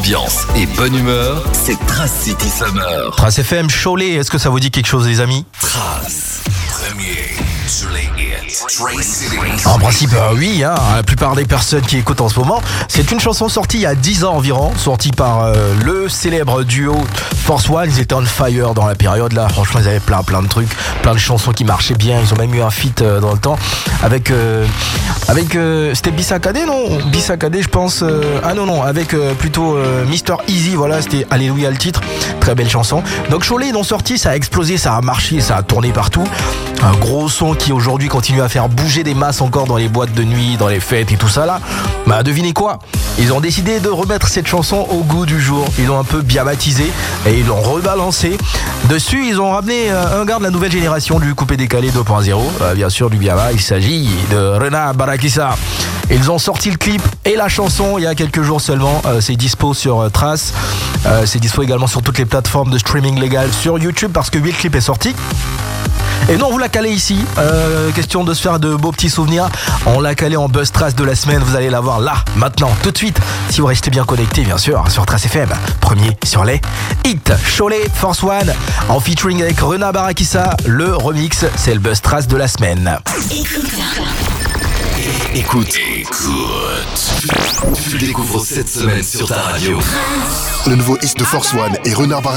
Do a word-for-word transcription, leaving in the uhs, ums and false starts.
ambiance et bonne humeur, c'est Trace City Summer. Trace F M, Cholet, est-ce que ça vous dit quelque chose les amis? Trace, premier sur les hits, Trace City. En principe, euh, oui, hein, la plupart des personnes qui écoutent en ce moment, c'est une chanson sortie il y a dix ans environ, sortie par euh, le célèbre duo Force One. Ils étaient on fire dans la période là, franchement ils avaient plein plein de trucs, plein de chansons qui marchaient bien, ils ont même eu un feat euh, dans le temps avec, euh, avec euh, c'était Bissakadé non Bissakadé je pense, euh, ah non non, avec euh, plutôt euh, Mister Easy, voilà, c'était Alléluia le titre, très belle chanson. Donc Cholet ils l'ont sorti, ça a explosé, ça a marché, ça a tourné partout, un gros son qui aujourd'hui continue à faire bouger des masses encore dans les boîtes de nuit, dans les fêtes et tout ça là. Bah devinez quoi, ils ont décidé de remettre cette chanson au goût du jour, ils l'ont un peu bien baptisé et ils l'ont rebalancé. Dessus ils ont ramené euh, un gars de la nouvelle génération du coupé décalé deux point zéro, euh, bien sûr du Biama, il s'agit de Rena Barakissa. Ils ont sorti le clip et la chanson il y a quelques jours seulement, euh, c'est dispo sur euh, Trace, euh, c'est dispo également sur toutes les plateformes de streaming légales, sur YouTube parce que oui le clip est sorti. Et nous on vous l'a calé ici, euh, question de se faire de beaux petits souvenirs, on l'a calé en Buzz Trace de la semaine, vous allez la voir là, maintenant, tout de suite, si vous restez bien connectés bien sûr, sur Trace F M, premier sur les hits. Cholet, Force One, en featuring avec Rena Barakissa, le remix, c'est le Buzz Trace de la semaine. Écoute, écoute, tu découvres cette semaine sur ta radio. Le nouveau hit de Force One et Renard Barra